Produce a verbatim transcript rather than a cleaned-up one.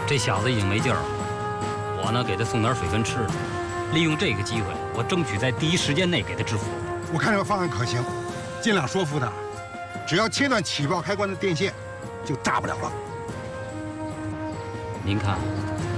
这小子已经没劲儿了，我呢给他送点水分吃的，利用这个机会，我争取在第一时间内给他制服。 我看这个方案可行，尽量说服他，只要切断起爆开关的电线，就炸不了了。 您看，